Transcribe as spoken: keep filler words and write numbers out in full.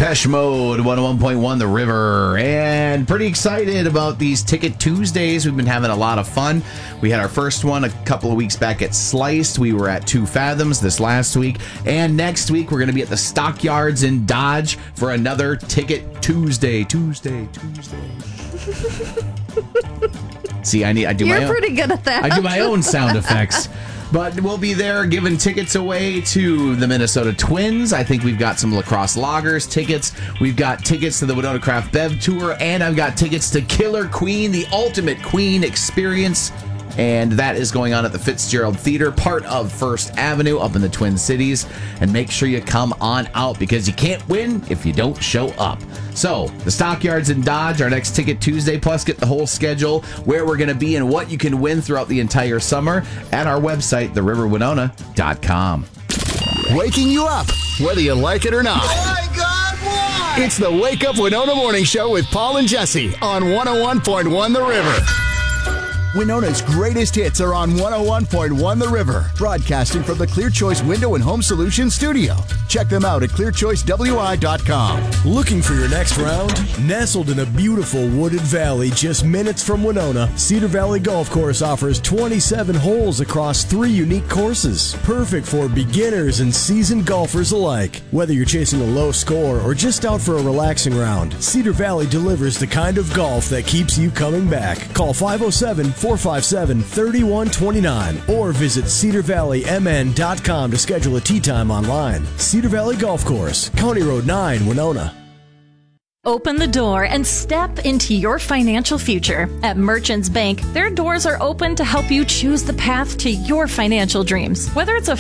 Depeche Mode, one oh one point one The River, and pretty excited about these Ticket Tuesdays. We've been having a lot of fun. We had our first one a couple of weeks back at Sliced. We were at Two Fathoms this last week, and next week we're going to be at the Stockyards in Dodge for another Ticket Tuesday. Tuesday, Tuesday. See, I need. I do You're my own. You're pretty good at that. I do my own sound effects. But we'll be there giving tickets away to the Minnesota Twins. I think we've got some lacrosse loggers tickets. We've got tickets to the Winona Craft Bev Tour. And I've got tickets to Killer Queen, the ultimate Queen experience. And that is going on at the Fitzgerald Theater, part of First Avenue up in the Twin Cities. And make sure you come on out because you can't win if you don't show up. So, the Stockyards in Dodge, our next Ticket Tuesday, plus get the whole schedule, where we're going to be and what you can win throughout the entire summer at our website, the river winona dot com. Waking you up, whether you like it or not. Oh my God, why? It's the Wake Up Winona Morning Show with Paul and Jesse on one oh one point one The River. Winona's greatest hits are on one oh one point one The River, broadcasting from the Clear Choice Window and Home Solutions studio. Check them out at clear choice w i dot com. Looking for your next round? Nestled in a beautiful wooded valley just minutes from Winona, Cedar Valley Golf Course offers twenty-seven holes across three unique courses. Perfect for beginners and seasoned golfers alike. Whether you're chasing a low score or just out for a relaxing round, Cedar Valley delivers the kind of golf that keeps you coming back. Call five oh seven, four five seven, three one two nine or visit cedar valley m n dot com to schedule a tee time online. Cedar Valley Golf Course, County Road nine, Winona. Open the door and step into your financial future. At Merchants Bank, their doors are open to help you choose the path to your financial dreams. Whether it's a